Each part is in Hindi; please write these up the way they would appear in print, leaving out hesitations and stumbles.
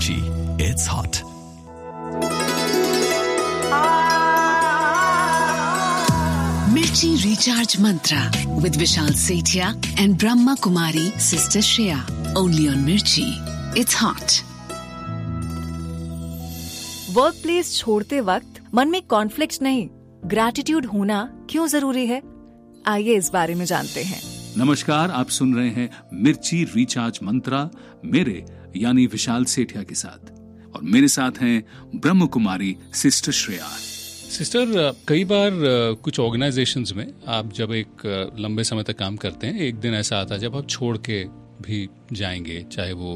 Mirchi, it's hot. Mirchi Recharge Mantra with Vishal Sethia and Brahma Kumari Sister Shreya. Only on Mirchi, it's hot. Work place छोड़ते वक्त मन में कॉन्फ्लिक्ट नहीं, ग्रैटिट्यूड होना क्यों जरूरी है? आइए इस बारे में जानते हैं। नमस्कार, आप सुन रहे हैं मिर्ची रिचार्ज मंत्रा मेरे यानी विशाल सेठिया के साथ, और मेरे साथ हैं ब्रह्म कुमारी सिस्टर श्रेया। सिस्टर, कई बार कुछ ऑर्गेनाइजेशंस में आप जब एक लंबे समय तक काम करते हैं, एक दिन ऐसा आता है जब आप छोड़ के भी जाएंगे, चाहे वो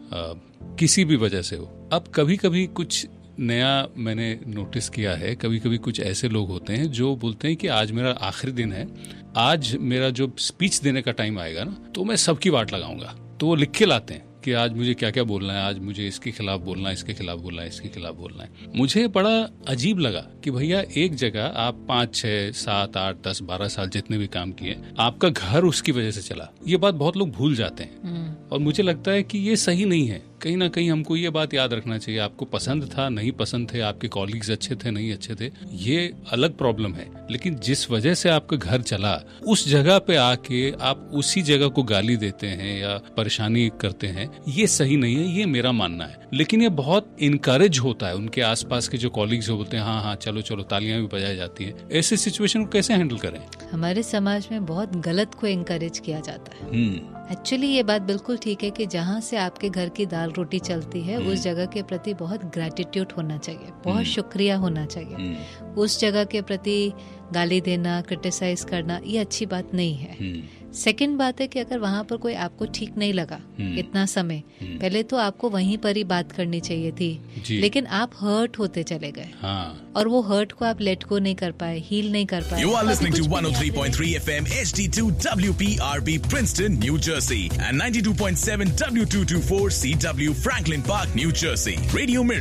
किसी भी वजह से हो। अब कभी कभी कुछ नया मैंने नोटिस किया है, कभी कभी कुछ ऐसे लोग होते हैं जो बोलते हैं कि आज मेरा आखिरी दिन है, आज मेरा जो स्पीच देने का टाइम आएगा ना, तो मैं सबकी वाट लगाऊंगा। तो वो लिख के लाते हैं कि आज मुझे क्या क्या बोलना है, आज मुझे इसके खिलाफ बोलना है, इसके खिलाफ बोलना है, इसके खिलाफ बोलना है। मुझे बड़ा अजीब लगा कि भैया एक जगह आप 5, 6, 7, 8, 10, 12 साल जितने भी काम किए, आपका घर उसकी वजह से चला। ये बात बहुत लोग भूल जाते हैं और मुझे लगता है कि ये सही नहीं है। कहीं ना कहीं हमको ये बात याद रखना चाहिए, आपको पसंद था, नहीं पसंद थे, आपके कॉलीग्स अच्छे थे, नहीं अच्छे थे, ये अलग प्रॉब्लम है। लेकिन जिस वजह से आपका घर चला, उस जगह पे आके आप उसी जगह को गाली देते हैं या परेशानी करते हैं, ये सही नहीं है, ये मेरा मानना है। लेकिन ये बहुत इनकरेज होता है, उनके आसपास के जो कॉलीग्स बोलते हैं हाँ हाँ चलो चलो, तालियां भी बजाई जाती है। ऐसे सिचुएशन को कैसे हैंडल करें? हमारे समाज में बहुत गलत को एनकरेज किया जाता है। एक्चुअली ये बात बिल्कुल ठीक है कि जहाँ से आपके घर की दाल रोटी चलती है, उस जगह के प्रति बहुत ग्रैटिट्यूड होना चाहिए, बहुत शुक्रिया होना चाहिए। उस जगह के प्रति गाली देना, क्रिटिसाइज करना, ये अच्छी बात नहीं है। सेकंड बात है कि अगर वहाँ पर कोई आपको ठीक नहीं लगा इतना समय, पहले तो आपको वहीं पर ही बात करनी चाहिए थी, लेकिन आप हर्ट होते चले गए और वो हर्ट को आप लेट गो नहीं कर पाए, हील नहीं कर पाए। You are listening to 103.3 FM HD2 WPRB Princeton, New Jersey and 92.7 W224 CW Franklin Park, New Jersey. Radio Mirchi.